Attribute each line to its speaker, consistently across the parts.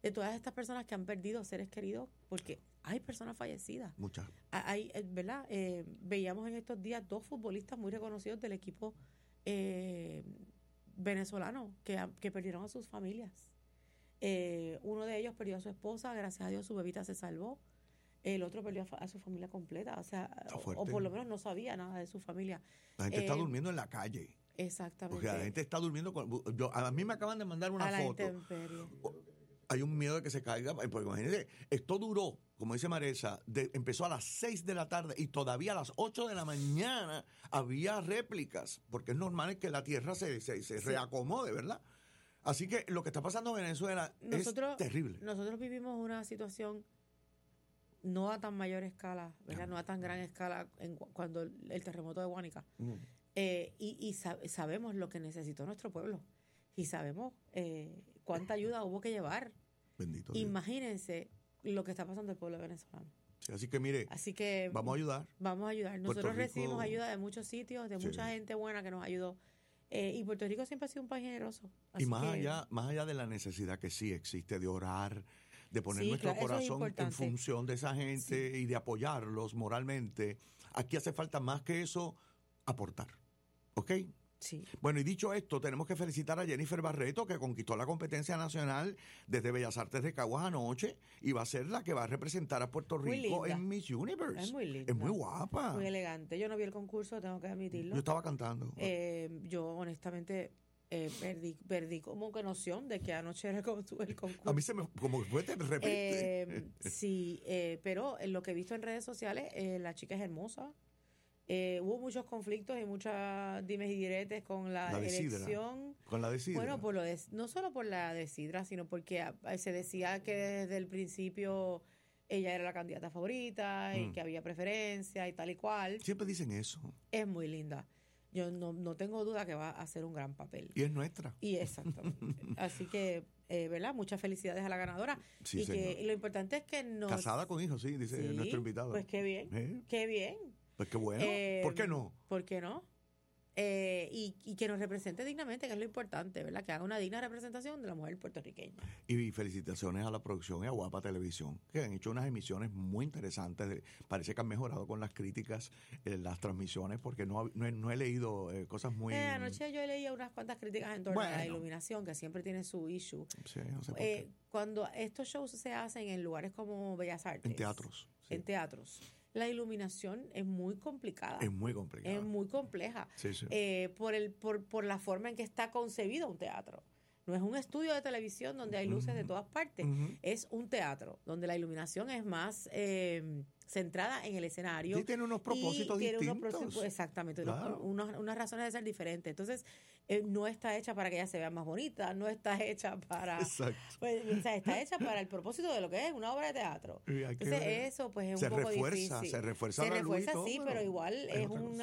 Speaker 1: de todas estas personas que han perdido seres queridos, porque hay personas fallecidas.
Speaker 2: Muchas.
Speaker 1: Hay, ¿verdad? Veíamos en estos días 2 futbolistas muy reconocidos del equipo venezolano que perdieron a sus familias. Uno de ellos perdió a su esposa, gracias a Dios su bebita se salvó. El otro perdió a su familia completa, o sea, o por lo menos no sabía nada de su familia.
Speaker 2: La gente está durmiendo en la calle.
Speaker 1: Exactamente.
Speaker 2: Porque la gente está durmiendo a mí me acaban de mandar una foto. Hay un miedo de que se caiga, porque imagínense, esto duró, como dice Maresa, empezó a las 6 de la tarde y todavía a las 8 de la mañana había réplicas, porque es normal que la tierra se reacomode, ¿verdad? Así que lo que está pasando en Venezuela es terrible. Nosotros
Speaker 1: vivimos una situación no a tan mayor escala, ¿verdad? No a tan gran escala cuando el terremoto de Guánica. Y sabemos lo que necesitó nuestro pueblo. Y sabemos cuánta ayuda hubo que llevar.
Speaker 2: Bendito
Speaker 1: Imagínense lo que está pasando el pueblo venezolano.
Speaker 2: Sí, así que vamos a ayudar.
Speaker 1: Vamos a ayudar. Nosotros recibimos ayuda de muchos sitios, de mucha gente buena que nos ayudó. Y Puerto Rico siempre ha sido un país generoso.
Speaker 2: Así y más allá de la necesidad que sí existe de orar, de poner nuestro corazón en función de esa gente y de apoyarlos moralmente, aquí hace falta más que eso, aportar. ¿Ok?
Speaker 1: Sí.
Speaker 2: Bueno, y dicho esto, tenemos que felicitar a Jennifer Barreto, que conquistó la competencia nacional desde Bellas Artes de Caguas anoche, y va a ser la que va a representar a Puerto Rico en Miss Universe.
Speaker 1: Es muy linda.
Speaker 2: Es muy guapa.
Speaker 1: Muy elegante. Yo no vi el concurso, tengo que admitirlo.
Speaker 2: Yo estaba cantando.
Speaker 1: Yo, honestamente, perdí como que noción de que anoche era como el concurso.
Speaker 2: A mí se me como que fue de repente.
Speaker 1: Sí, pero en lo que he visto en redes sociales, la chica es hermosa. Hubo muchos conflictos y muchas dimes y diretes con la elección.
Speaker 2: Con la de Sidra.
Speaker 1: Bueno, no solo por la de Sidra, sino porque se decía que desde el principio ella era la candidata favorita y que había preferencia y tal y cual.
Speaker 2: Siempre dicen eso.
Speaker 1: Es muy linda. Yo no tengo duda que va a hacer un gran papel.
Speaker 2: Y es nuestra.
Speaker 1: Y exactamente. Así que, ¿verdad? Muchas felicidades a la ganadora.
Speaker 2: Sí,
Speaker 1: y que lo importante es que nos...
Speaker 2: Casada con hijos, sí, dice nuestro invitado.
Speaker 1: Pues qué bien, qué bien.
Speaker 2: Pues qué bueno. ¿Por qué no?
Speaker 1: ¿Por qué no? Y que nos represente dignamente, que es lo importante, ¿verdad? Que haga una digna representación de la mujer puertorriqueña.
Speaker 2: Y felicitaciones a la producción y a Guapa Televisión, que han hecho unas emisiones muy interesantes. Parece que han mejorado con las críticas las transmisiones, porque no he leído cosas muy...
Speaker 1: Anoche yo leía unas cuantas críticas en torno a la iluminación, que siempre tiene su issue.
Speaker 2: Sí, no sé por qué.
Speaker 1: Cuando estos shows se hacen en lugares como Bellas Artes.
Speaker 2: En teatros. Sí.
Speaker 1: En teatros. La iluminación es muy complicada.
Speaker 2: Es muy complicada.
Speaker 1: Es muy compleja.
Speaker 2: Sí.
Speaker 1: Por la forma en que está concebido un teatro. No es un estudio de televisión donde hay luces de todas partes. Es un teatro donde la iluminación es más centrada en el escenario.
Speaker 2: Sí, tiene unos propósitos distintos.
Speaker 1: Exactamente,
Speaker 2: claro.
Speaker 1: unas razones de ser diferentes. Entonces, no está hecha para que ella se vea más bonita, no está hecha para...
Speaker 2: Exacto.
Speaker 1: Pues, o sea, está hecha para el propósito de lo que es una obra de teatro. Entonces, eso pues es un poco difícil.
Speaker 2: Se refuerza,
Speaker 1: sí, pero igual es un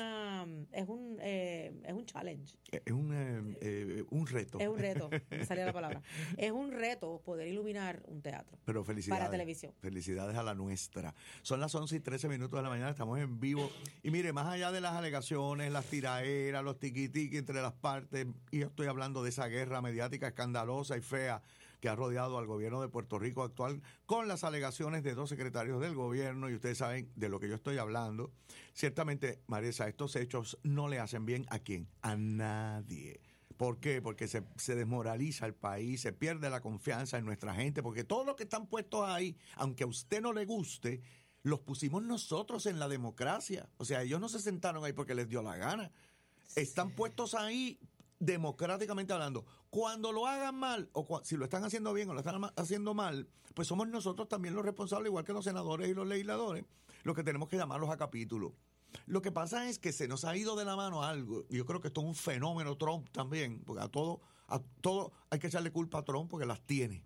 Speaker 1: challenge.
Speaker 2: Es un reto.
Speaker 1: Es un reto, me salía la palabra. Es un reto poder iluminar un teatro.
Speaker 2: Pero felicidades.
Speaker 1: Para televisión.
Speaker 2: Felicidades a la nuestra. Son las 11:13 de la mañana, estamos en vivo. Y mire, más allá de las alegaciones, las tiraderas, los tiquitiqui entre las partes, y yo estoy hablando de esa guerra mediática escandalosa y fea que ha rodeado al gobierno de Puerto Rico actual, con las alegaciones de 2 secretarios del gobierno, y ustedes saben de lo que yo estoy hablando. Ciertamente, Marisa, estos hechos no le hacen bien ¿a quién? A nadie. ¿Por qué? Porque se desmoraliza el país, se pierde la confianza en nuestra gente, porque todos los que están puestos ahí, aunque a usted no le guste, los pusimos nosotros en la democracia. O sea, ellos no se sentaron ahí porque les dio la gana. Están puestos ahí democráticamente hablando. Cuando lo hagan mal, o si lo están haciendo bien o lo están haciendo mal, pues somos nosotros también los responsables, igual que los senadores y los legisladores, los que tenemos que llamarlos a capítulo. Lo que pasa es que se nos ha ido de la mano algo, y yo creo que esto es un fenómeno Trump también, porque a todo hay que echarle culpa a Trump porque las tiene.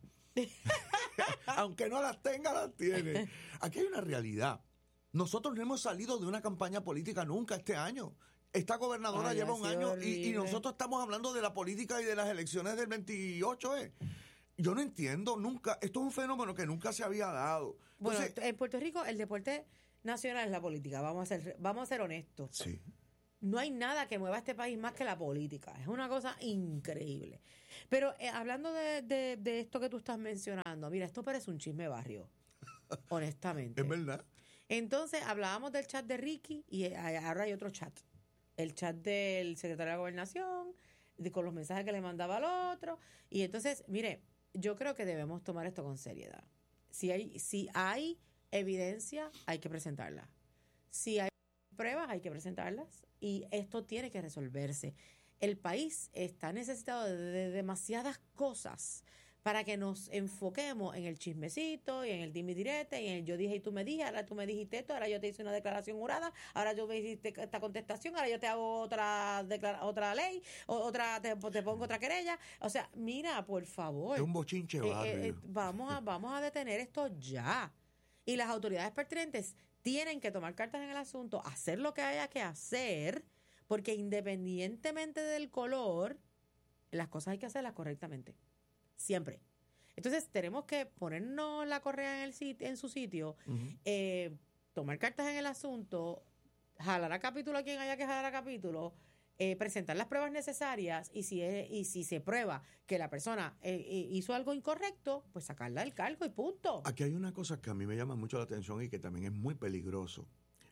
Speaker 2: Aunque no las tenga, las tiene. Aquí hay una realidad. Nosotros no hemos salido de una campaña política nunca este año. Esta gobernadora lleva un año y nosotros estamos hablando de la política y de las elecciones del 28, Yo no entiendo nunca. Esto es un fenómeno que nunca se había dado. Entonces,
Speaker 1: bueno, en Puerto Rico el deporte nacional es la política. Vamos a ser honestos.
Speaker 2: Sí.
Speaker 1: no hay nada que mueva a este país más que la política. Es una cosa increíble. Pero hablando de esto que tú estás mencionando, mira, esto parece un chisme barrio, honestamente.
Speaker 2: Es verdad.
Speaker 1: Entonces, hablábamos del chat de Ricky y ahora hay otro chat. El chat del secretario de la Gobernación, con los mensajes que le mandaba al otro. Y entonces, mire, yo creo que debemos tomar esto con seriedad. Si hay evidencia, hay que presentarla. Si hay pruebas, hay que presentarlas. Y esto tiene que resolverse. El país está necesitado de demasiadas cosas para que nos enfoquemos en el chismecito y en el dime y direte y en el yo dije y tú me dijiste, ahora tú me dijiste esto, ahora yo te hice una declaración jurada, ahora yo me hiciste esta contestación, ahora yo te hago otra ley, te pongo otra querella. O sea, mira, por favor.
Speaker 2: Es un bochinche barrio.
Speaker 1: Vamos a detener esto ya. Y las autoridades pertinentes tienen que tomar cartas en el asunto, hacer lo que haya que hacer, porque independientemente del color, las cosas hay que hacerlas correctamente. Siempre. Entonces tenemos que ponernos la correa en su sitio, tomar cartas en el asunto, jalar a capítulo a quien haya que jalar a capítulo, presentar las pruebas necesarias y si se prueba que la persona hizo algo incorrecto, pues sacarla del cargo y punto.
Speaker 2: Aquí hay una cosa que a mí me llama mucho la atención y que también es muy peligroso.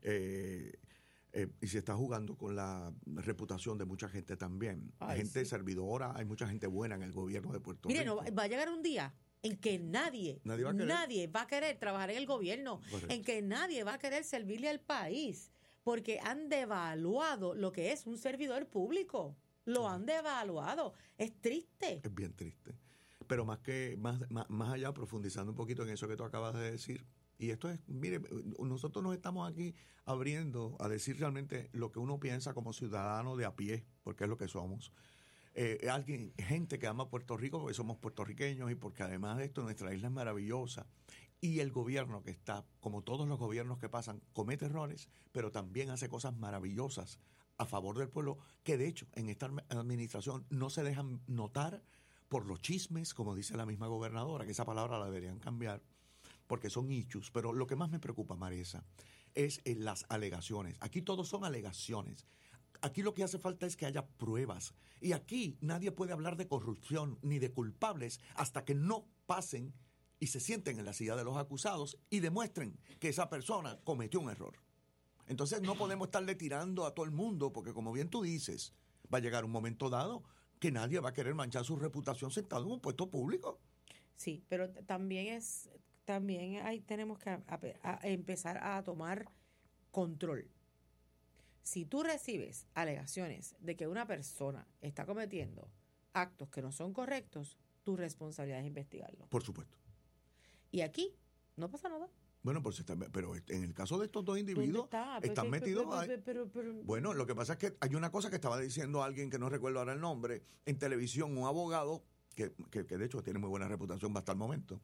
Speaker 2: Y se está jugando con la reputación de mucha gente también. Hay gente servidora, hay mucha gente buena en el gobierno de Puerto Rico.
Speaker 1: Mire, va a llegar un día en que nadie va a querer trabajar en el gobierno, correcto, en que nadie va a querer servirle al país, porque han devaluado lo que es un servidor público. Lo han devaluado. Es triste.
Speaker 2: Es bien triste. Pero más allá, profundizando un poquito en eso que tú acabas de decir, y esto es, mire, nosotros nos estamos aquí abriendo a decir realmente lo que uno piensa como ciudadano de a pie, porque es lo que somos. Gente que ama Puerto Rico porque somos puertorriqueños y porque además de esto nuestra isla es maravillosa. Y el gobierno que está, como todos los gobiernos que pasan, comete errores, pero también hace cosas maravillosas a favor del pueblo, que de hecho en esta administración no se dejan notar por los chismes, como dice la misma gobernadora, que esa palabra la deberían cambiar, porque son issues. Pero lo que más me preocupa, Marisa, es las alegaciones. Aquí todos son alegaciones. Aquí lo que hace falta es que haya pruebas. Y aquí nadie puede hablar de corrupción ni de culpables hasta que no pasen y se sienten en la silla de los acusados y demuestren que esa persona cometió un error. Entonces no podemos estarle tirando a todo el mundo, porque como bien tú dices, va a llegar un momento dado que nadie va a querer manchar su reputación sentado en un puesto público.
Speaker 1: Sí, pero también ahí tenemos que empezar a tomar control. Si tú recibes alegaciones de que una persona está cometiendo actos que no son correctos, tu responsabilidad es investigarlo.
Speaker 2: Por supuesto.
Speaker 1: Y aquí no pasa nada.
Speaker 2: Bueno, pero en el caso de estos dos individuos están metidos. Bueno, lo que pasa es que hay una cosa que estaba diciendo alguien que no recuerdo ahora el nombre, en televisión, un abogado que de hecho tiene muy buena reputación hasta el momento.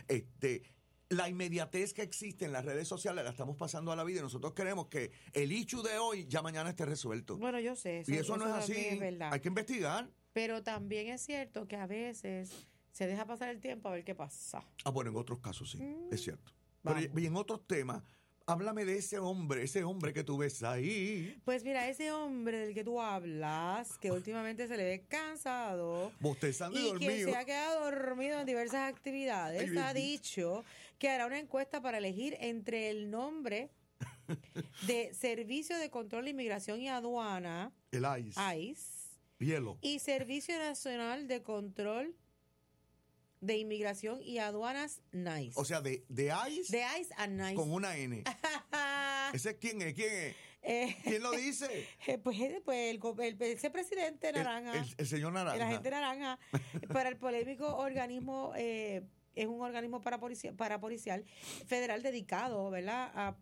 Speaker 2: La inmediatez que existe en las redes sociales la estamos pasando a la vida y nosotros queremos que el issue de hoy ya mañana esté resuelto.
Speaker 1: Bueno, yo sé.
Speaker 2: Y eso no es así. Es verdad. Hay que investigar.
Speaker 1: Pero también es cierto que a veces se deja pasar el tiempo a ver qué pasa.
Speaker 2: Bueno, en otros casos sí, es cierto. Pero y en otros temas, háblame de ese hombre que tú ves ahí.
Speaker 1: Pues mira, ese hombre del que tú hablas, que últimamente se le ve cansado,
Speaker 2: bostezando y dormido,
Speaker 1: que se ha quedado dormido en diversas actividades, ha dicho que hará una encuesta para elegir entre el nombre de Servicio de Control de Inmigración y Aduana,
Speaker 2: el ICE, Hielo,
Speaker 1: y Servicio Nacional de Control de Inmigración y Aduanas, NICE.
Speaker 2: O sea, de ICE.
Speaker 1: De ICE a NICE.
Speaker 2: Con una N. ¿Ese quién es? ¿Quién lo dice?
Speaker 1: Pues ese presidente naranja.
Speaker 2: El señor naranja.
Speaker 1: El agente naranja. Para el polémico organismo, es un organismo parapolicial federal dedicado, ¿verdad?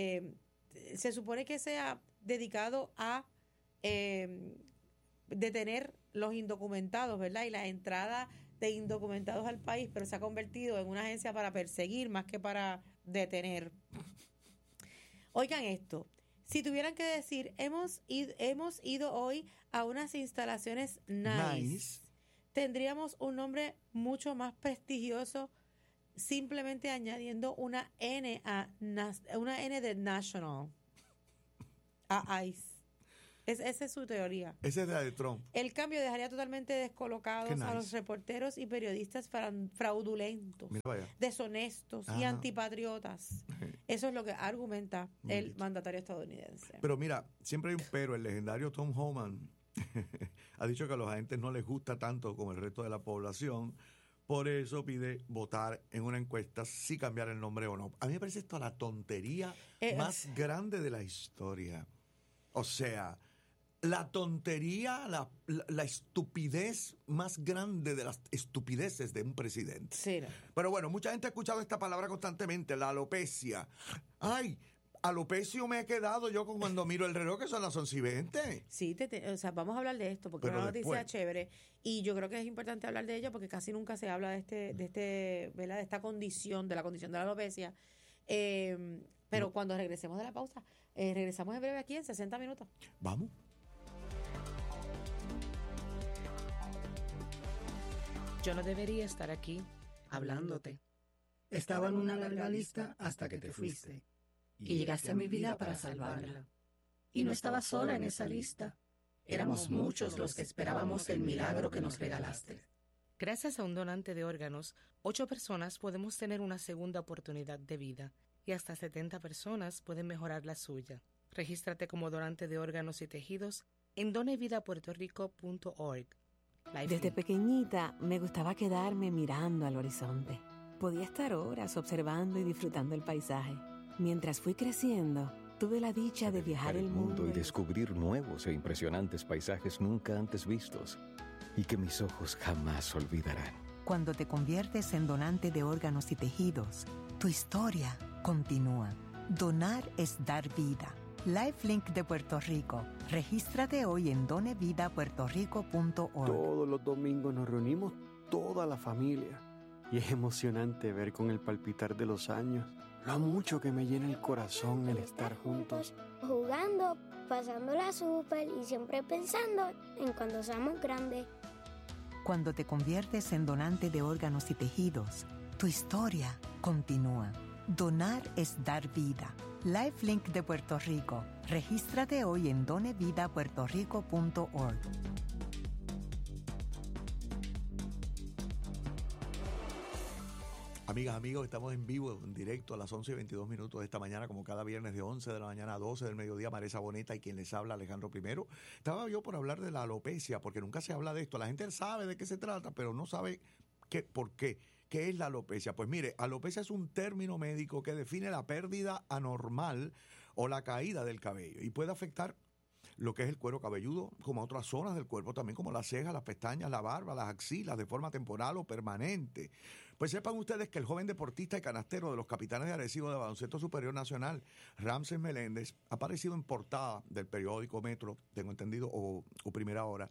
Speaker 1: Se supone que sea dedicado a detener los indocumentados, ¿verdad? Y la entrada de indocumentados al país, pero se ha convertido en una agencia para perseguir más que para detener. Oigan esto, si tuvieran que decir, hemos ido hoy a unas instalaciones nice, tendríamos un nombre mucho más prestigioso simplemente añadiendo una N de National a ICE. Esa es su teoría.
Speaker 2: Esa es la de Trump.
Speaker 1: El cambio dejaría totalmente descolocados a los reporteros y periodistas fraudulentos, deshonestos y antipatriotas. Eso es lo que argumenta el mandatario estadounidense.
Speaker 2: Pero mira, siempre hay un pero. El legendario Tom Homan ha dicho que a los agentes no les gusta tanto como el resto de la población. Por eso pide votar en una encuesta si cambiar el nombre o no. A mí me parece esto la tontería más grande de la historia. O sea, la tontería, la estupidez más grande de las estupideces de un presidente.
Speaker 1: Sí, no.
Speaker 2: Pero bueno, mucha gente ha escuchado esta palabra constantemente, la alopecia. ¡Ay! Alopecio me he quedado yo con cuando miro el reloj, que son las 11:20.
Speaker 1: Sí, o sea, vamos a hablar de esto porque es una noticia chévere y yo creo que es importante hablar de ella porque casi nunca se habla ¿verdad? De esta condición, de la condición de la alopecia. Pero cuando regresemos de la pausa, regresamos en breve aquí en 60 minutos.
Speaker 2: Vamos.
Speaker 3: Yo no debería estar aquí hablándote.
Speaker 4: Estaba en una larga lista hasta que te fuiste. Y llegaste a mi vida para salvarla. Y no estaba sola en esa lista. Éramos muchos los que esperábamos el milagro que nos regalaste.
Speaker 3: Gracias a un donante de órganos, 8 personas podemos tener una segunda oportunidad de vida y hasta 70 personas pueden mejorar la suya. Regístrate como donante de órganos y tejidos en donevidapuertorico.org.
Speaker 5: Desde pequeñita me gustaba quedarme mirando al horizonte. Podía estar horas observando y disfrutando el paisaje. Mientras fui creciendo, tuve la dicha de viajar el mundo
Speaker 6: y descubrir nuevos e impresionantes paisajes nunca antes vistos y que mis ojos jamás olvidarán.
Speaker 7: Cuando te conviertes en donante de órganos y tejidos, tu historia continúa. Donar es dar vida. LifeLink de Puerto Rico. Regístrate hoy en donevidapuertorico.org.
Speaker 8: Todos los domingos nos reunimos toda la familia y es emocionante ver con el palpitar de los años lo mucho que me llena el corazón el estar juntos.
Speaker 9: Jugando, pasándola súper y siempre pensando en cuando seamos grandes.
Speaker 7: Cuando te conviertes en donante de órganos y tejidos, tu historia continúa. Donar es dar vida. LifeLink de Puerto Rico. Regístrate hoy en donevidapuertorico.org.
Speaker 2: Amigas, amigos, estamos en vivo, en directo a las 11:22 de esta mañana, como cada viernes de 11 de la mañana a 12 del mediodía. Maresa Boneta y quien les habla, Alejandro Primero. Estaba yo por hablar de la alopecia, porque nunca se habla de esto. La gente sabe de qué se trata, pero no sabe por qué. ¿Qué es la alopecia? Pues mire, alopecia es un término médico que define la pérdida anormal o la caída del cabello y puede afectar lo que es el cuero cabelludo, como otras zonas del cuerpo también, como las cejas, las pestañas, la barba, las axilas, de forma temporal o permanente. Pues sepan ustedes que el joven deportista y canastero de los Capitanes de Arecibo de Baloncesto Superior Nacional, Ramses Meléndez, ha aparecido en portada del periódico Metro, tengo entendido, o Primera Hora,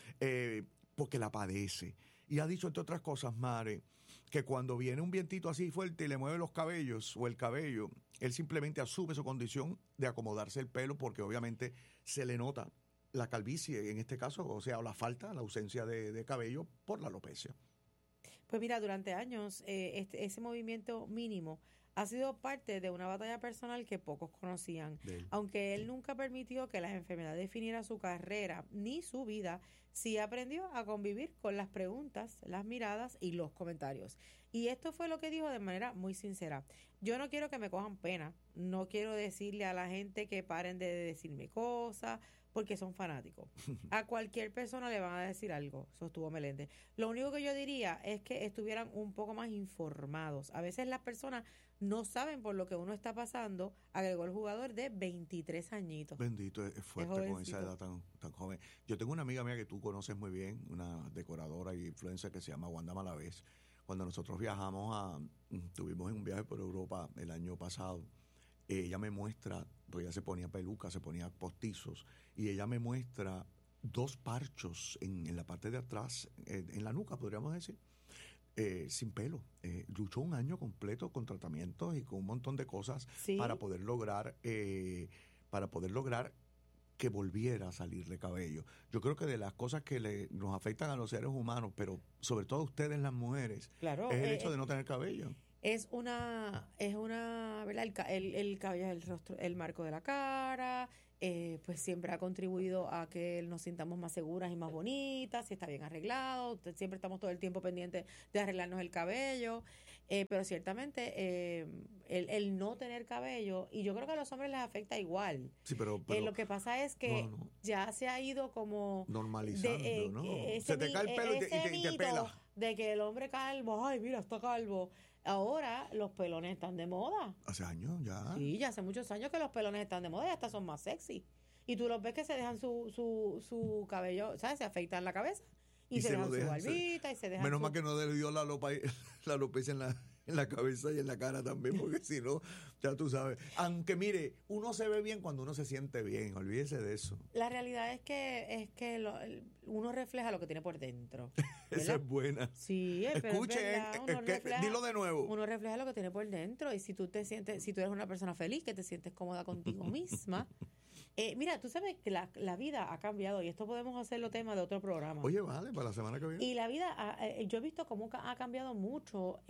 Speaker 2: porque la padece. Y ha dicho, entre otras cosas, Mare, que cuando viene un vientito así fuerte y le mueve los cabellos o el cabello, él simplemente asume su condición de acomodarse el pelo porque obviamente se le nota la calvicie, en este caso, o sea, la falta, la ausencia de cabello por la alopecia.
Speaker 1: Pues mira, durante años ese movimiento mínimo ha sido parte de una batalla personal que pocos conocían. Aunque él nunca permitió que las enfermedades definieran su carrera ni su vida, sí aprendió a convivir con las preguntas, las miradas y los comentarios. Y esto fue lo que dijo de manera muy sincera. Yo no quiero que me cojan pena, no quiero decirle a la gente que paren de decirme cosas, porque son fanáticos. A cualquier persona le van a decir algo, sostuvo Meléndez. Lo único que yo diría es que estuvieran un poco más informados. A veces las personas no saben por lo que uno está pasando, agregó el jugador de 23 añitos.
Speaker 2: Bendito, es fuerte con esa edad tan joven. Yo tengo una amiga mía que tú conoces muy bien, una decoradora y influencer que se llama Wanda Malavés. Cuando nosotros viajamos tuvimos un viaje por Europa el año pasado, ella me muestra, pues ella se ponía peluca, se ponía postizos, y ella me muestra 2 parchos en la parte de atrás, en la nuca, podríamos decir, sin pelo. Luchó un año completo con tratamientos y con un montón de cosas para poder lograr que volviera a salirle cabello. Yo creo que de las cosas que nos afectan a los seres humanos, pero sobre todo a ustedes las mujeres, claro, es el hecho de no tener cabello.
Speaker 1: Es una, ¿verdad? El cabello del rostro, el marco de la cara, pues siempre ha contribuido a que nos sintamos más seguras y más bonitas, si está bien arreglado, siempre estamos todo el tiempo pendientes de arreglarnos el cabello, pero ciertamente el no tener cabello, y yo creo que a los hombres les afecta igual.
Speaker 2: Sí, pero
Speaker 1: lo que pasa es que ya se ha ido como
Speaker 2: normalizando, ¿no? Se te cae el pelo y te pela.
Speaker 1: De que el hombre calvo, ay, mira, está calvo. Ahora los pelones están de moda.
Speaker 2: ¿Hace años ya?
Speaker 1: Sí, ya hace muchos años que los pelones están de moda y hasta son más sexy. Y tú los ves que se dejan su cabello, ¿sabes? Se afeitan la cabeza y se dejan su barbita y se dejan.
Speaker 2: Menos mal que no le dio la alopecia en la cabeza y en la cara también, porque si no, ya tú sabes. Aunque mire, uno se ve bien cuando uno se siente bien, olvídese de eso.
Speaker 1: La realidad es que uno refleja lo que tiene por dentro.
Speaker 2: Esa es buena.
Speaker 1: Sí,
Speaker 2: escuche, dilo de nuevo.
Speaker 1: Uno refleja lo que tiene por dentro, y si tú eres una persona feliz, que te sientes cómoda contigo misma. Mira, tú sabes que la vida ha cambiado, y esto podemos hacerlo tema de otro programa.
Speaker 2: Oye, vale, para la semana que viene.
Speaker 1: Y la vida, yo he visto cómo ha cambiado mucho.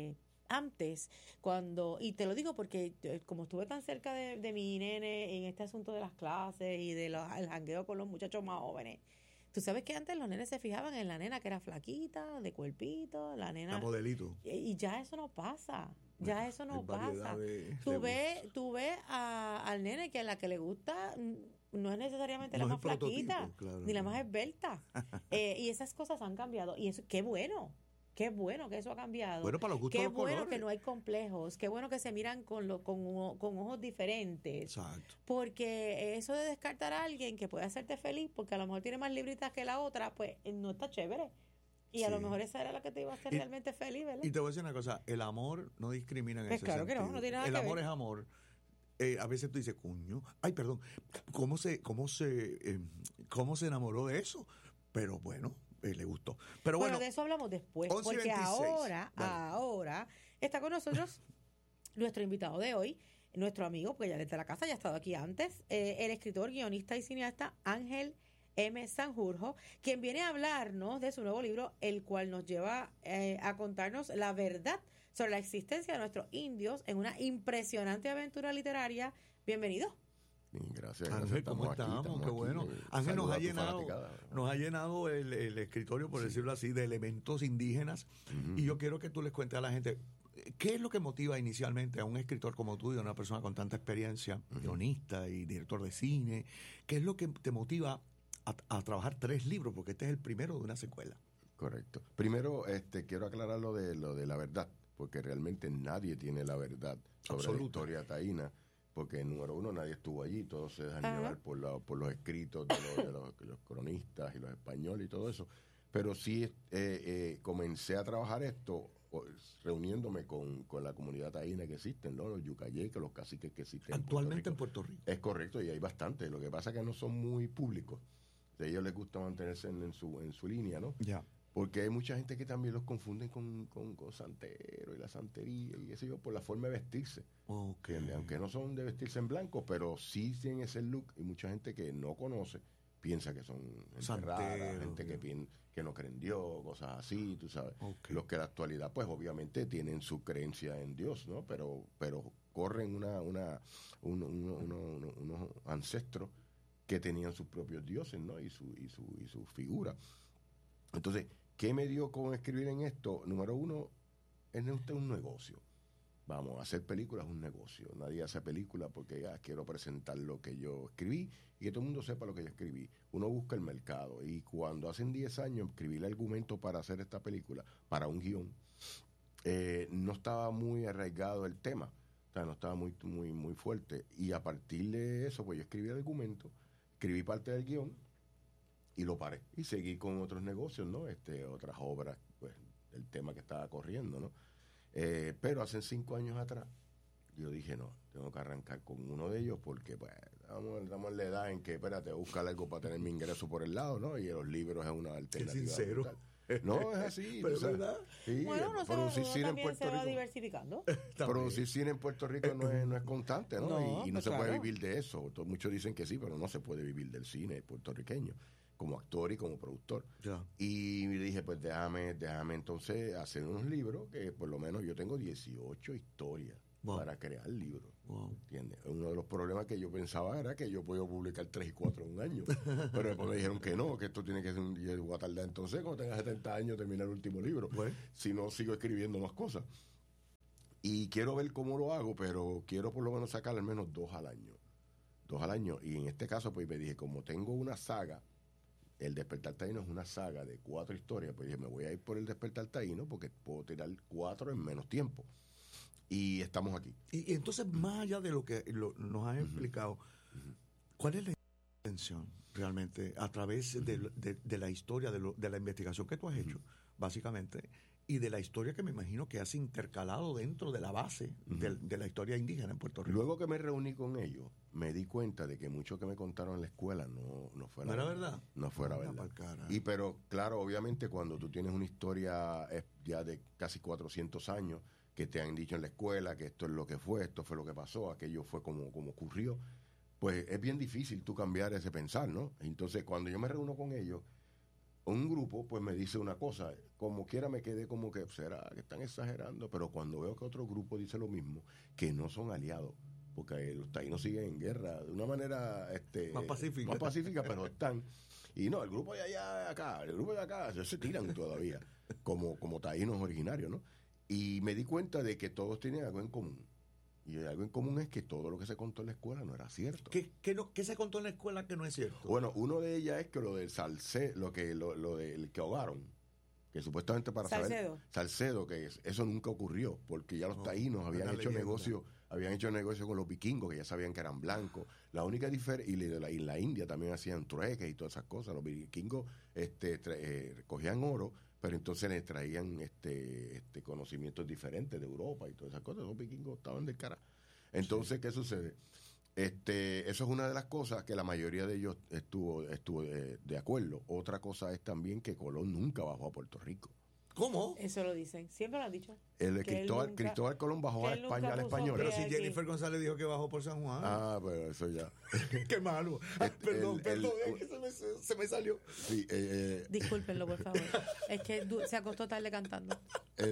Speaker 1: Antes, y te lo digo porque como estuve tan cerca de mi nene en este asunto de las clases y del jangueo con los muchachos más jóvenes, tú sabes que antes los nenes se fijaban en la nena que era flaquita, de cuerpito, la nena...
Speaker 2: La modelito.
Speaker 1: Y ya eso no pasa. Ya eso no pasa. Tú ves al nene que a la que le gusta no es necesariamente la más flaquita, claro, ni la más esbelta. Y esas cosas han cambiado. Y eso, qué bueno. Qué bueno que eso ha cambiado.
Speaker 2: Bueno, para los gustos,
Speaker 1: qué
Speaker 2: los
Speaker 1: bueno
Speaker 2: colores.
Speaker 1: Que no hay complejos. Qué bueno que se miran con ojos diferentes.
Speaker 2: Exacto.
Speaker 1: Porque eso de descartar a alguien que puede hacerte feliz, porque a lo mejor tiene más libritas que la otra, pues no está chévere. Y a lo mejor esa era la que te iba a hacer realmente feliz, ¿verdad?
Speaker 2: Y te voy a decir una cosa, el amor no discrimina en
Speaker 1: pues
Speaker 2: ese
Speaker 1: claro
Speaker 2: sentido.
Speaker 1: Que no tiene nada
Speaker 2: el
Speaker 1: que
Speaker 2: amor
Speaker 1: ver.
Speaker 2: es amor. A veces tú dices, coño, ¿cómo se enamoró de eso? Pero bueno, le gustó. Pero bueno,
Speaker 1: de eso hablamos después,
Speaker 2: 11:26.
Speaker 1: Porque ahora está con nosotros nuestro invitado de hoy, nuestro amigo, porque ya desde la casa ya ha estado aquí antes, el escritor, guionista y cineasta Ángel M. Sanjurjo, quien viene a hablarnos de su nuevo libro, el cual nos lleva a contarnos la verdad sobre la existencia de nuestros indios en una impresionante aventura literaria. Bienvenido.
Speaker 10: Gracias.
Speaker 2: Ángel, ¿cómo estamos? Qué bueno. Ángel nos ha llenado el escritorio, por decirlo así, de elementos indígenas. Y yo quiero que tú les cuentes a la gente, ¿qué es lo que motiva inicialmente a un escritor como tú y a una persona con tanta experiencia, guionista y director de cine? ¿Qué es lo que te motiva a trabajar 3 libros? Porque este es el primero de una secuela.
Speaker 10: Correcto. Primero, quiero aclarar lo de la verdad, porque realmente nadie tiene la verdad sobre la historia taína. Porque, número uno, nadie estuvo allí, todos se dejan llevar por los escritos de los cronistas y los españoles y todo eso. Pero sí comencé a trabajar esto reuniéndome con la comunidad taína que existen, ¿no? Los yucayecos, los caciques que existen
Speaker 2: actualmente en Puerto Rico.
Speaker 10: Es correcto, y hay bastante. Lo que pasa es que no son muy públicos. A ellos les gusta mantenerse en su línea, ¿no?
Speaker 2: Ya.
Speaker 10: Porque hay mucha gente que también los confunden con santero y la santería y eso yo por la forma de vestirse.
Speaker 2: Okay.
Speaker 10: Aunque no son de vestirse en blanco, pero sí tienen ese look, y mucha gente que no conoce piensa que son gente rara, gente que no cree en Dios, cosas así, tú sabes.
Speaker 2: Okay.
Speaker 10: Los que en la actualidad pues obviamente tienen su creencia en Dios, ¿no? Pero corren unos ancestros que tenían sus propios dioses, ¿no? Y su figura. Entonces, ¿qué me dio con escribir en esto? Número uno, es un negocio. Vamos, hacer películas es un negocio. Nadie hace películas porque quiero presentar lo que yo escribí y que todo el mundo sepa lo que yo escribí. Uno busca el mercado. Y cuando hace 10 años escribí el argumento para hacer esta película, para un guión, no estaba muy arraigado el tema. O sea, no estaba muy fuerte. Y a partir de eso, pues yo escribí el argumento, escribí parte del guión, y lo paré. Y seguí con otros negocios, ¿no? Otras obras, pues, del tema que estaba corriendo, ¿no? Pero hace 5 años atrás, yo dije, no, tengo que arrancar con uno de ellos porque, pues, estamos en la edad en que, espérate, buscar algo para tener mi ingreso por el lado, ¿no? Y los libros es una alternativa.
Speaker 2: Qué sincero.
Speaker 10: Brutal. No, es así.
Speaker 2: Pero es verdad.
Speaker 10: Sí,
Speaker 1: bueno,
Speaker 10: producir cine en Puerto
Speaker 1: se va
Speaker 10: Rico.
Speaker 1: Diversificando.
Speaker 10: Producir cine en Puerto Rico no es constante, ¿no? Y no
Speaker 1: pues
Speaker 10: se
Speaker 1: claro.
Speaker 10: puede vivir de eso. Muchos dicen que sí, pero no se puede vivir del cine puertorriqueño. como actor y como productor.
Speaker 2: Ya.
Speaker 10: Y dije, pues déjame entonces hacer unos libros que por lo menos yo tengo 18 historias para crear libros. ¿Entiendes? Uno de los problemas que yo pensaba era que yo podía publicar 3 y 4 en un año. Pero después me dijeron que no, que esto tiene que ser yo voy a tardar entonces cuando tenga 70 años terminar el último libro. Si no, sigo escribiendo más cosas. Y quiero ver cómo lo hago, pero quiero por lo menos sacar al menos 2 al año. 2 al año. Y en este caso, pues me dije, como tengo una saga, El Despertar Taíno es una saga de 4 historias, pues dije, me voy a ir por El Despertar Taíno porque puedo tirar 4 en menos tiempo. Y estamos aquí.
Speaker 2: Y entonces, más allá de lo que nos has explicado, ¿cuál es la intención realmente a través de la historia, de la investigación que tú has hecho, básicamente, y de la historia que me imagino que has intercalado dentro de la base de la historia indígena en Puerto Rico?
Speaker 10: Luego que me reuní con ellos, me di cuenta de que mucho que me contaron en la escuela no fue la
Speaker 2: verdad.
Speaker 10: No fuera verdad. Y pero, claro, obviamente cuando tú tienes una historia ya de casi 400 años, que te han dicho en la escuela que esto es lo que fue, esto fue lo que pasó, aquello fue como ocurrió, pues es bien difícil tú cambiar ese pensar, ¿no? Entonces, cuando yo me reúno con ellos, un grupo pues me dice una cosa, como quiera me quedé como que será que están exagerando, pero cuando veo que otro grupo dice lo mismo, que no son aliados, porque los taínos siguen en guerra de una manera más pacífica, pero están. Y no, el grupo de allá acá, el grupo de acá, se tiran todavía, como taínos originarios, ¿no? Y me di cuenta de que todos tienen algo en común. Y algo en común es que todo lo que se contó en la escuela no era cierto.
Speaker 2: ¿Qué se contó en la escuela que no es cierto?
Speaker 10: Bueno, uno de ellas es que lo del Salcedo, lo del que ahogaron, que supuestamente para Salcedo, que eso nunca ocurrió, porque ya los taínos habían hecho negocio con los vikingos, que ya sabían que eran blancos. La única diferencia, y la India también hacían trueques y todas esas cosas. Los vikingos cogían oro, pero entonces les traían conocimientos diferentes de Europa y todas esas cosas. Los vikingos estaban del cara. Entonces, ¿qué sucede? Eso es una de las cosas que la mayoría de ellos estuvo de acuerdo. Otra cosa es también que Colón nunca bajó a Puerto Rico.
Speaker 2: ¿Cómo?
Speaker 1: Eso lo dicen, siempre lo han dicho.
Speaker 10: Cristóbal Colón bajó a España al español.
Speaker 2: Pero si Jennifer González dijo que bajó por San Juan.
Speaker 10: Ah, pero eso ya.
Speaker 2: Qué malo. Perdón, es que se me salió.
Speaker 10: Sí,
Speaker 1: discúlpenlo, por favor. Es que se acostó tarde cantando.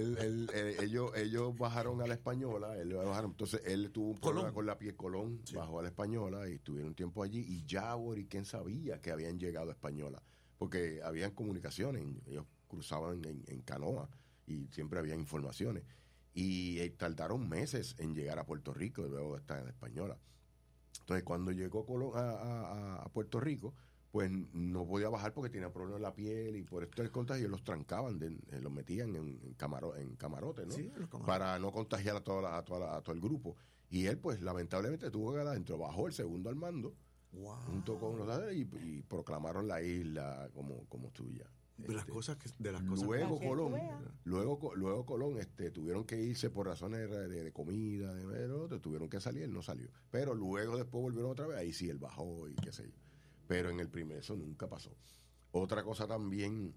Speaker 10: Ellos bajaron a la española, entonces él tuvo un problema con la piel. Colón bajó a la española y estuvieron un tiempo allí, y Yabor y quién sabía que habían llegado a española, porque habían comunicaciones, ellos cruzaban en canoa y siempre había informaciones, y tardaron meses en llegar a Puerto Rico y luego estar en la española. Entonces cuando llegó Colón a Puerto Rico, pues no podía bajar porque tenía problemas en la piel, y por esto el contagio los trancaban, los metían en camarotes, ¿no? Sí, para no contagiar a todo el grupo. Y él pues lamentablemente tuvo que quedar adentro, bajó el segundo al mando, junto con los y proclamaron la isla como suya.
Speaker 2: Luego
Speaker 10: Colón tuvieron que irse por razones de comida, tuvieron que salir, él no salió, pero luego después volvieron otra vez, ahí sí él bajó y qué sé yo, pero en el primer eso nunca pasó. Otra cosa también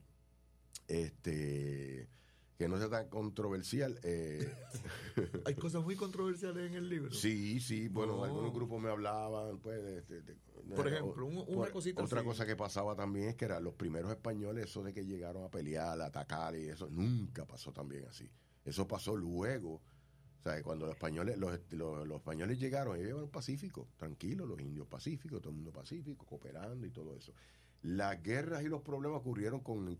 Speaker 10: que no sea tan controversial.
Speaker 2: Hay cosas muy controversiales en el libro.
Speaker 10: Sí, bueno, algunos grupos me hablaban, pues,
Speaker 2: por ejemplo, una cosita
Speaker 10: otra
Speaker 2: así.
Speaker 10: Cosa que pasaba también es que eran los primeros españoles, eso de que llegaron a pelear, a atacar, y eso nunca pasó también así. Eso pasó luego. O sea, cuando los españoles llegaron, ellos iban pacíficos, tranquilos, los indios pacíficos, todo el mundo pacífico, cooperando y todo eso. Las guerras y los problemas ocurrieron con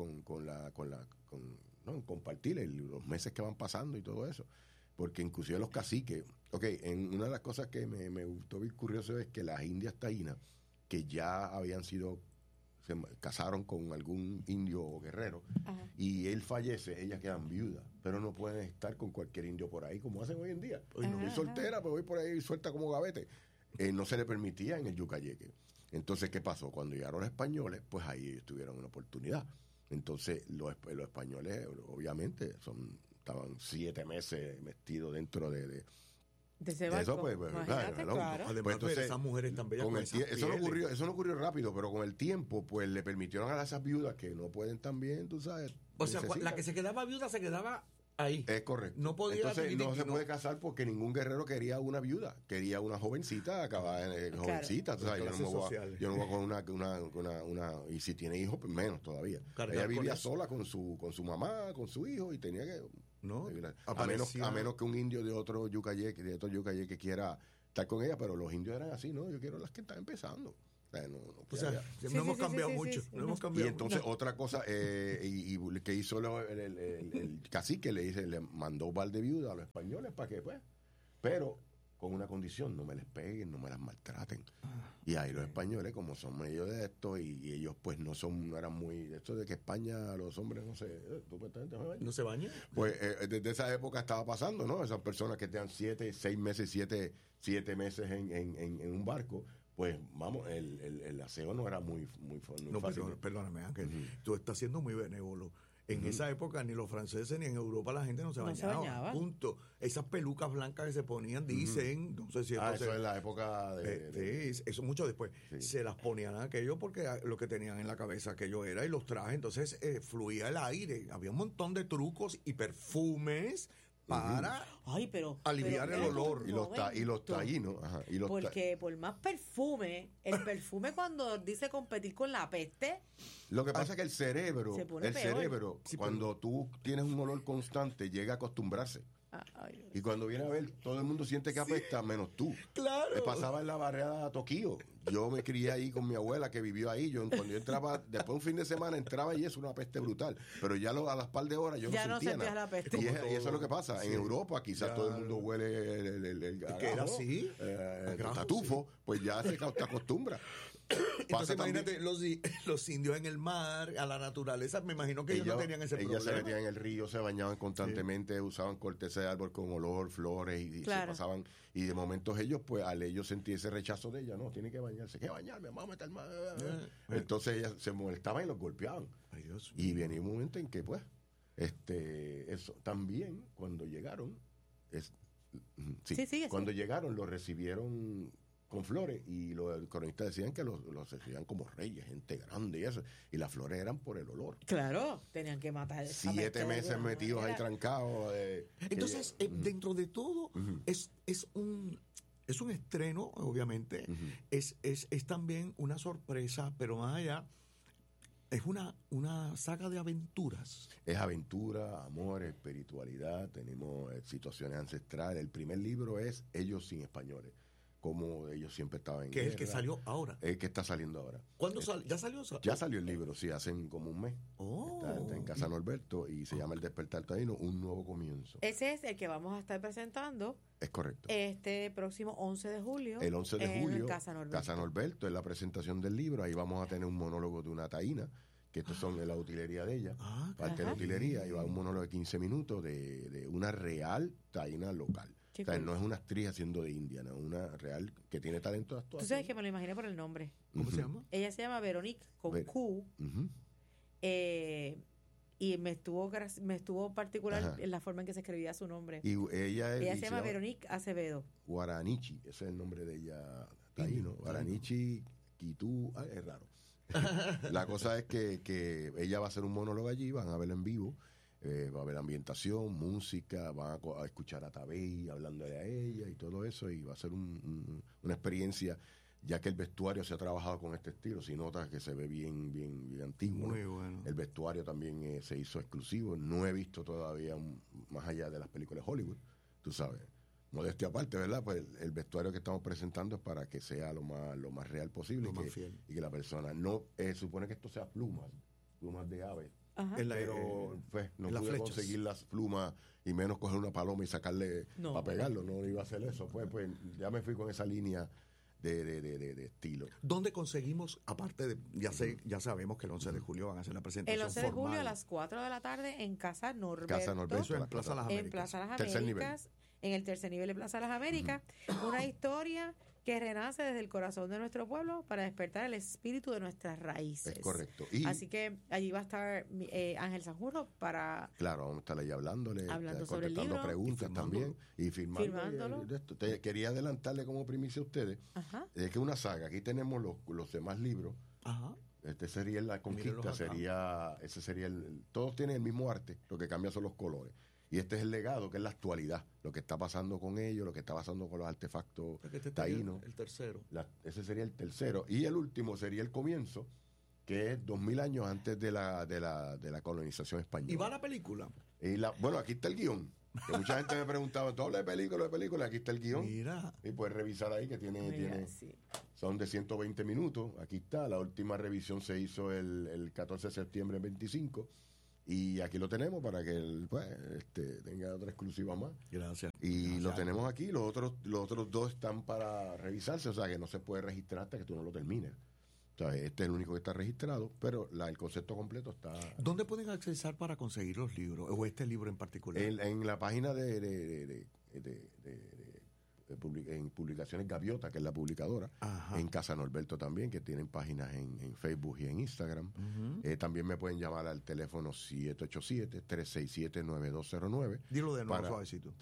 Speaker 10: compartir los meses que van pasando y todo eso, porque inclusive los caciques, una de las cosas que me gustó bien curioso es que las indias taínas, que ya se casaron con algún indio o guerrero, y él fallece, ellas quedan viudas, pero no pueden estar con cualquier indio por ahí como hacen hoy en día. Soy soltera, pero voy por ahí suelta como gavete. No se le permitía en el Yucayeque. Entonces, ¿qué pasó? Cuando llegaron los españoles, pues ahí ellos tuvieron una oportunidad. Entonces, los españoles, obviamente, estaban 7 meses metidos dentro de
Speaker 1: ese barco.
Speaker 10: Eso, pues, claro.
Speaker 2: Además,
Speaker 10: pues, entonces,
Speaker 2: esas mujeres tan bellas.
Speaker 10: Eso no ocurrió rápido, pero con el tiempo, pues, le permitieron a esas viudas que no pueden también, tú sabes.
Speaker 2: O sea, la que se quedaba viuda se quedaba ahí.
Speaker 10: Es correcto.
Speaker 2: No podía.
Speaker 10: Entonces no se puede casar porque ningún guerrero quería una viuda, quería una jovencita, jovencita. Claro. O sea, yo no voy a coger una y si tiene hijos, pues menos todavía. Cargar ella vivía sola con su mamá, con su hijo y tenía que no a menos que un indio de otro yucayé que quiera estar con ella, pero los indios eran así, ¿no? Yo quiero las que están empezando.
Speaker 2: No hemos cambiado mucho.
Speaker 10: Y entonces otra cosa y que hizo el cacique le mandó Valdeviuda a los españoles para que pero con una condición: no me les peguen, no me las maltraten. Y ahí los españoles, como son medio de esto y ellos pues no eran muy de esto de que España los hombres
Speaker 2: no se bañan.
Speaker 10: Pues desde esa época estaba pasando, ¿no? Esas personas que te dan 6 meses, 7 meses en un barco. Pues vamos, el aseo no era muy fácil.
Speaker 2: Perdóname, Ángel, tú estás siendo muy benévolo. En esa época ni los franceses ni en Europa la gente no se bañaba. Punto. Esas pelucas blancas que se ponían, dicen, no sé si
Speaker 10: eso es la época
Speaker 2: eso mucho después. Sí. Se las ponían aquello porque lo que tenían en la cabeza aquello era y los trajes, entonces fluía el aire. Había un montón de trucos y perfumes para aliviar el olor.
Speaker 10: Y los taínos.
Speaker 1: Porque por más perfume, el perfume cuando dice competir con la peste.
Speaker 10: Lo que pasa es que el cerebro, cuando tú tienes un olor constante, llega a acostumbrarse. Y cuando viene a ver, todo el mundo siente que apesta, menos tú.
Speaker 2: Claro.
Speaker 10: Me pasaba en la barriada Tokio. Yo me crié ahí con mi abuela que vivió ahí. Cuando yo entraba, después de un fin de semana, entraba y es una peste brutal. Pero ya a las par de horas yo
Speaker 1: ya
Speaker 10: no sentía nada.
Speaker 1: La peste.
Speaker 10: Y eso es lo que pasa. En Europa quizás todo el mundo huele el
Speaker 2: que era así.
Speaker 10: El tatufo, pues ya se acostumbra.
Speaker 2: Entonces imagínate los indios en el mar, a la naturaleza, me imagino que ellos no tenían ese problema.
Speaker 10: Ellos se metían en el río, se bañaban constantemente, usaban corteza de árbol con olor, flores y se pasaban. Y de momentos ellos, pues al ellos sentir ese rechazo de ella, no, tiene que bañarse, ¿qué bañarme? Vamos a meter más. Entonces ellas se molestaban y los golpeaban.
Speaker 2: Ay, Dios
Speaker 10: y venía un momento en que, pues, eso también cuando llegaron, cuando llegaron los recibieron con flores y los cronistas decían que los recibían como reyes, gente grande y eso, y las flores eran por el olor.
Speaker 1: Claro, tenían que matar
Speaker 10: 7 meses metidos ahí trancados.
Speaker 2: Entonces, dentro de todo, es un estreno, obviamente, es también una sorpresa, pero más allá, es una saga de aventuras.
Speaker 10: Es aventura, amor, espiritualidad, tenemos situaciones ancestrales. El primer libro es Ellos sin españoles, como ellos siempre estaban en
Speaker 2: guerra.
Speaker 10: Que
Speaker 2: es el que salió ahora.
Speaker 10: El que está saliendo ahora.
Speaker 2: ¿Cuándo salió? ¿Ya salió?
Speaker 10: Ya salió el libro, sí, hace como un mes. Está en Casa Norberto y se llama El Despertar Taíno, un nuevo comienzo.
Speaker 1: Ese es el que vamos a estar presentando.
Speaker 10: Es correcto.
Speaker 1: Este próximo 11 de julio.
Speaker 10: El 11 de julio.
Speaker 1: En Casa Norberto.
Speaker 10: Casa Norberto es la presentación del libro. Ahí vamos a tener un monólogo de una taína, que estos son de la utilería de ella. Parte de la utilería. Y va un monólogo de 15 minutos de una real taína local. O sea, no es una actriz haciendo de india, no, una real que tiene talento de actuación.
Speaker 1: Tú sabes que me lo imaginé por el nombre.
Speaker 2: ¿Cómo se llama?
Speaker 1: Ella se llama Veronique con Q. Y me estuvo particular en la forma en que se escribía su nombre.
Speaker 10: Y ella
Speaker 1: se llama Veronique Acevedo.
Speaker 10: Guaranichi, ese es el nombre de ella taíno. Guaranichi, Quitú, es raro. La cosa es que ella va a hacer un monólogo allí, van a verla en vivo. Va a haber ambientación, música, van a escuchar a Tabey hablándole a ella y todo eso, y va a ser una experiencia, ya que el vestuario se ha trabajado con este estilo. Si notas que se ve bien antiguo.
Speaker 2: Muy bueno.
Speaker 10: El vestuario también se hizo exclusivo. No he visto todavía más allá de las películas de Hollywood, tú sabes. Modestia aparte, ¿verdad? Pues el vestuario que estamos presentando es para que sea lo más real posible y que la persona no supone que esto sea plumas de aves. Pero pues no pude conseguir las plumas y menos coger una paloma y sacarle para pegarlo, no iba a hacer eso. Pues ya me fui con esa línea de estilo.
Speaker 2: ¿Dónde conseguimos, aparte de, ya sabemos que el 11 de julio van a hacer la presentación
Speaker 1: el 11 de julio a las 4 de la tarde en Casa Norberto.
Speaker 10: Casa Norberto,
Speaker 2: eso en Plaza Las Américas.
Speaker 1: En Plaza Las Américas, en el tercer nivel de Plaza Las Américas. Una historia que renace desde el corazón de nuestro pueblo para despertar el espíritu de nuestras raíces.
Speaker 10: Es correcto.
Speaker 1: Así que allí va a estar Ángel Sanjurjo para...
Speaker 10: Claro, vamos a estar ahí hablando
Speaker 1: sobre el libro,
Speaker 10: preguntas también y firmándolo. Quería adelantarle como primicia a ustedes que es una saga. Aquí tenemos los demás libros. Este sería La Conquista, ese sería todos tienen el mismo arte, lo que cambia son los colores. Y este es el legado, que es la actualidad, lo que está pasando con ellos, lo que está pasando con los artefactos taínos.
Speaker 2: El tercero.
Speaker 10: Ese sería el tercero. Y el último sería el comienzo, que es 2000 años antes de la colonización española.
Speaker 2: ¿Y va la película?
Speaker 10: Bueno, aquí está el guión. Que mucha gente me preguntaba, ¿tú hablas de película? Aquí está el guión.
Speaker 2: Mira.
Speaker 10: Y puedes revisar ahí que tiene
Speaker 1: sí.
Speaker 10: Son de 120 minutos. Aquí está. La última revisión se hizo el 14 de septiembre 25. Y aquí lo tenemos para que tenga otra exclusiva más.
Speaker 2: Gracias.
Speaker 10: Y lo tenemos aquí. Los otros dos están para revisarse. O sea, que no se puede registrar hasta que tú no lo termines. O sea, este es el único que está registrado, pero el concepto completo está...
Speaker 2: ¿Dónde pueden accesar para conseguir los libros? ¿O este libro en particular?
Speaker 10: En la página en Publicaciones Gaviota, que es la publicadora. Ajá. En Casa Norberto también, que tienen páginas en Facebook y en Instagram. Uh-huh. También me pueden llamar al teléfono 787-367-9209.
Speaker 2: Dilo de nuevo, suavecito.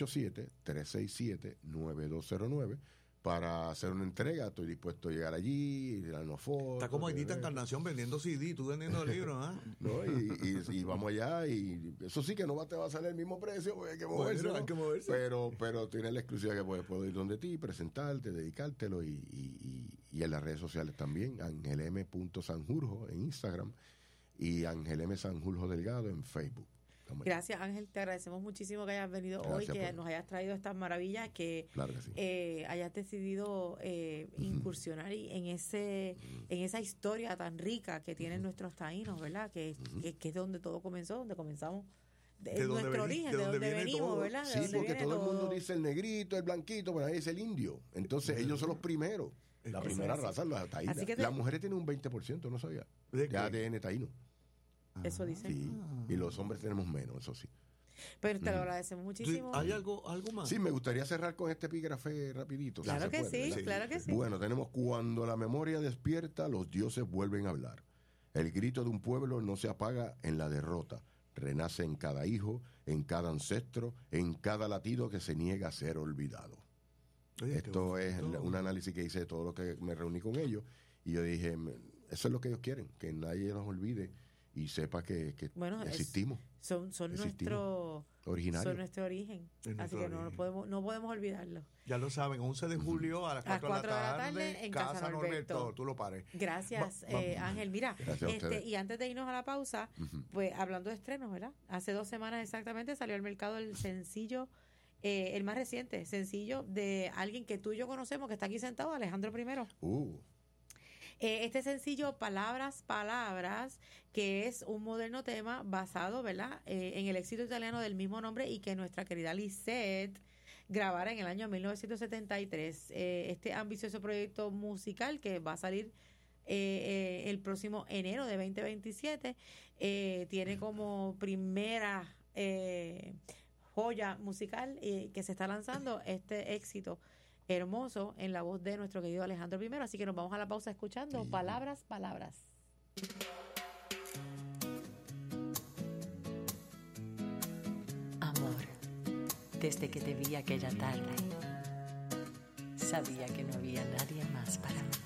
Speaker 10: 787-367-9209. Para hacer una entrega. Estoy dispuesto a llegar allí, darnos fotos.
Speaker 2: Está como Aidita Encarnación vendiendo CD, tú vendiendo libros, ¿ah?
Speaker 10: ¿No? Y vamos allá, y eso sí que no te va a salir el mismo precio, porque hay que moverse.
Speaker 2: Bueno, hay que moverse.
Speaker 10: Pero tienes la exclusividad que puedo ir donde ti, presentarte, dedicártelo, y en las redes sociales también, Ángel M. Sanjurjo en Instagram y Ángel M. Sanjurjo Delgado en Facebook.
Speaker 1: Gracias, Ángel, te agradecemos muchísimo que hayas venido hoy, que nos hayas traído estas maravillas, que,
Speaker 10: claro que sí.
Speaker 1: Hayas decidido incursionar en esa historia tan rica que tienen nuestros taínos, ¿verdad? Que es donde todo comenzó, donde comenzamos. De nuestro origen, de donde venimos, todo. ¿Verdad?
Speaker 10: Sí, porque todo el mundo dice el negrito, el blanquito, pero ahí es el indio. Entonces ellos son los primeros. La primera raza, los taínos. Las mujeres tienen un 20%, ¿no sabía? De ADN taíno.
Speaker 1: Eso dicen.
Speaker 10: Sí, y los hombres tenemos menos, eso sí.
Speaker 1: Pero te lo agradecemos muchísimo.
Speaker 2: ¿Hay algo más?
Speaker 10: Sí, me gustaría cerrar con este epígrafe rapidito.
Speaker 1: Claro que sí, claro que sí.
Speaker 10: Bueno, tenemos: cuando la memoria despierta, los dioses vuelven a hablar. El grito de un pueblo no se apaga en la derrota. Renace en cada hijo, en cada ancestro, en cada latido que se niega a ser olvidado. Oye, esto es un análisis que hice de todo lo que me reuní con ellos. Y yo dije, eso es lo que ellos quieren, que nadie nos olvide y sepa que existimos.
Speaker 1: Son nuestro origen. Así que no podemos olvidarlo.
Speaker 2: Ya lo saben, 11 de julio a las 4 de la tarde en Casa Norberto. Tú lo pares.
Speaker 1: Gracias, Ángel. Mira, y antes de irnos a la pausa, pues hablando de estrenos, ¿verdad? Hace 2 semanas exactamente salió al mercado el sencillo, el más reciente sencillo de alguien que tú y yo conocemos, que está aquí sentado, Alejandro I. Este sencillo, Palabras, que es un moderno tema basado, ¿verdad?, en el éxito italiano del mismo nombre y que nuestra querida Lisette grabara en el año 1973. Este ambicioso proyecto musical que va a salir el próximo enero de 2027 tiene como primera joya musical que se está lanzando este éxito hermoso en la voz de nuestro querido Alejandro I. Así que nos vamos a la pausa escuchando Palabras.
Speaker 11: Amor, desde que te vi aquella tarde, sabía que no había nadie más para mí.